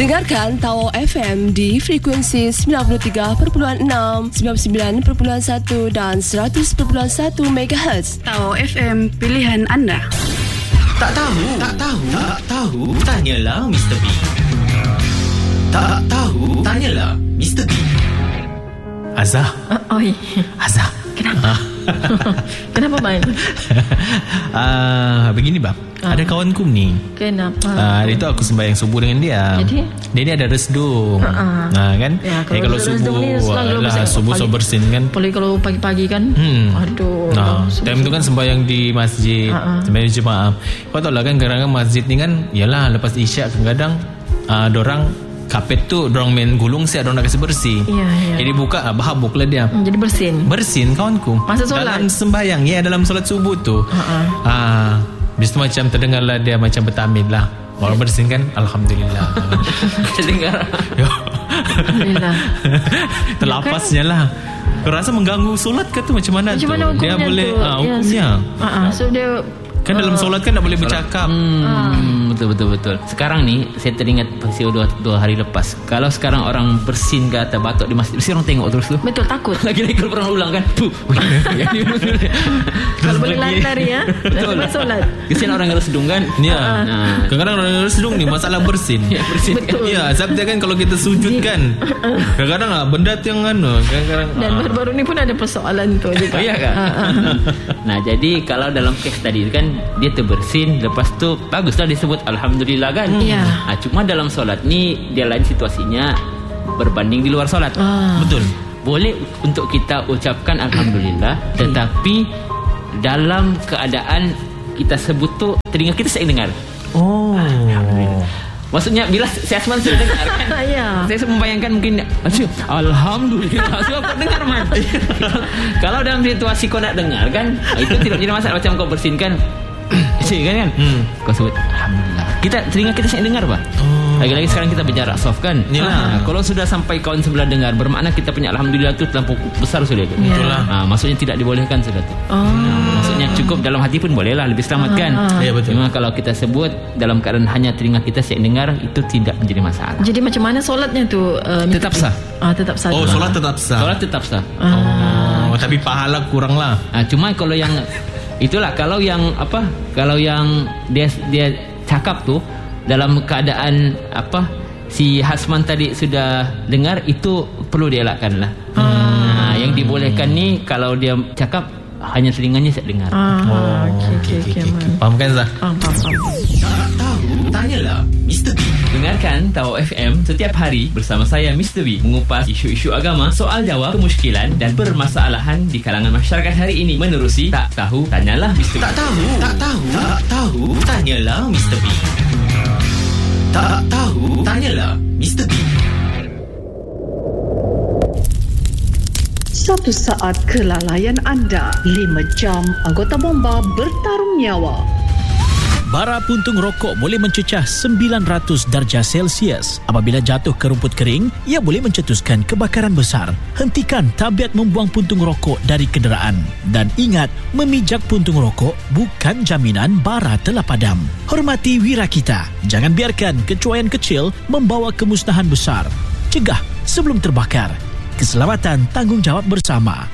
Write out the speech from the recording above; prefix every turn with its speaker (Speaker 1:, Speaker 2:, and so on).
Speaker 1: Dengarkan Tawau FM di frekuensi 93.6, 99.1 dan 100.1 MHz.
Speaker 2: Tawau FM, pilihan anda.
Speaker 3: Tak tahu, tanyalah Mr. B. Tak tahu, tanyalah Mr. B.
Speaker 4: Azah. Azah.
Speaker 5: Kenapa? Kenapa main?
Speaker 4: Begini bang, ada kawanku ni.
Speaker 5: Kenapa?
Speaker 4: Hari tu aku sembahyang subuh dengan dia.
Speaker 5: Jadi?
Speaker 4: Dia ni ada resdung. Kan?
Speaker 5: Ya,
Speaker 4: Kalau subuh so bersin kan.
Speaker 5: Apalagi kalau pagi-pagi kan. Aduh.
Speaker 4: Time tu kan sembahyang di masjid, sembahyang jemaah. Kau tahu lah kan, kadang-kadang masjid ni kan, yalah lepas isyak kadang-kadang dorang kapet tu dorang main gulung siap, dorang nak kasi bersih. Jadi buka habuk lah dia.
Speaker 5: Jadi bersin kawanku
Speaker 4: masa solat dalam sembahyang, dalam solat subuh tu. Habis tu macam terdengar lah dia macam bertamid lah. Orang bersin kan, Alhamdulillah.
Speaker 5: Terdengar. Alhamdulillah.
Speaker 4: Terlapasnya lah. Kau rasa mengganggu solat ke tu macam mana? Dia boleh hukumnya.
Speaker 5: So dia
Speaker 4: kan dalam solat kan tak boleh bercakap.
Speaker 6: Betul. Sekarang ni saya teringat peristiwa dua hari lepas. Kalau sekarang orang bersin ke atau batuk di masjid, mesti orang tengok terus tu.
Speaker 5: Betul, takut.
Speaker 6: Lagi-lagi kalau pernah ulang kan.
Speaker 5: Kalau boleh lari-lari ya.
Speaker 6: Betul.
Speaker 5: Solat.
Speaker 6: Kesian orang yang sedung kan.
Speaker 4: Kadang-kadang orang yang sedung ni masalah bersin.
Speaker 6: Bersin.
Speaker 4: Sebab kan kalau kita sujud kan, kadang-kadang benda tu yang kadang-kadang.
Speaker 5: Dan baru-baru ni pun ada persoalan tu juga.
Speaker 6: Iya kan? Nah, jadi kalau dalam kes tadi kan dia terbersin, lepas tu baguslah disebut Alhamdulillah kan. Cuma dalam solat ni dia lain situasinya berbanding di luar solat.
Speaker 4: Betul.
Speaker 6: Boleh untuk kita ucapkan Alhamdulillah, tetapi dalam keadaan kita sebut tu telinga kita sering dengar. Alhamdulillah. Maksudnya bila si Asman sudah dengar kan. Saya membayangkan mungkin Alhamdulillah sebab kau dengar man. Kalau dalam situasi kau nak dengar kan, itu tidak jadi masalah. Macam kau bersin kan, kan kau sebut Alhamdulillah, telinga kita sering dengar pak. Lagi-lagi sekarang kita berjarak soft kan. Kalau sudah sampai kawan sebelah dengar, bermakna kita punya Alhamdulillah tu terlampau besar sudah tu. Maksudnya tidak dibolehkan sudah tu. Maksudnya cukup dalam hati pun boleh lah, lebih selamat kan.
Speaker 4: Betul.
Speaker 6: Cuma kalau kita sebut dalam keadaan hanya telinga kita sering dengar, itu tidak menjadi masalah.
Speaker 5: Jadi macam mana solatnya tu?
Speaker 6: Tetap sah.
Speaker 5: Tetap sah.
Speaker 4: Solat tetap sah.
Speaker 6: Solat tetap sah.
Speaker 4: Tapi pahala kurang lah.
Speaker 6: Cuma kalau yang itulah, kalau yang dia cakap tu dalam keadaan si Hasman tadi sudah dengar, itu perlu dielakkan lah. Yang dibolehkan ni kalau dia cakap hanya telinganya saya dengar.
Speaker 5: Okay.
Speaker 4: Faham kan Zah?
Speaker 5: Faham.
Speaker 3: Tak tahu, tanyalah Mr. B.
Speaker 6: Dengarkan Tawau FM setiap hari bersama saya Mr. B, mengupas isu-isu agama, soal jawab, kemusykilan dan permasalahan di kalangan masyarakat hari ini menerusi Tak Tahu Tanyalah Mr. B.
Speaker 3: Tak tahu, tanyalah Mr. B. Tak tahu, tanyalah Mr. B.
Speaker 7: Satu saat kelalaian anda, 5 jam anggota bomba bertarung nyawa.
Speaker 8: Bara puntung rokok boleh mencecah 900 darjah Celsius. Apabila jatuh ke rumput kering, ia boleh mencetuskan kebakaran besar. Hentikan tabiat membuang puntung rokok dari kenderaan. Dan ingat, memijak puntung rokok bukan jaminan bara telah padam. Hormati wira kita. Jangan biarkan kecuaian kecil membawa kemusnahan besar. Cegah sebelum terbakar. Keselamatan tanggungjawab bersama.